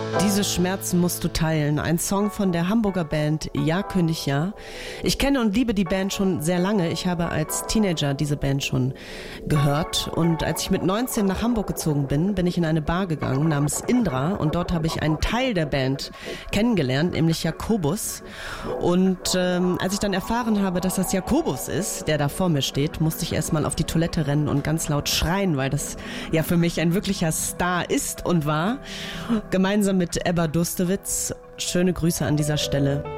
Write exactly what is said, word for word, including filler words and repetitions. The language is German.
Diese Schmerzen musst du teilen. Ein Song von der Hamburger Band Ja König Ja. Ich kenne und liebe die Band schon sehr lange. Ich habe als Teenager diese Band schon gehört. Und als ich mit neunzehn nach Hamburg gezogen bin, bin ich in eine Bar gegangen namens Indra. Und dort habe ich einen Teil der Band kennengelernt, nämlich Jakobus. Und ähm, als ich dann erfahren habe, dass das Jakobus ist, der da vor mir steht, musste ich erstmal auf die Toilette rennen und ganz laut schreien, weil das ja für mich ein wirklicher Star ist und war. Gemeinsam mit Ebba Dustewitz. Schöne Grüße an dieser Stelle.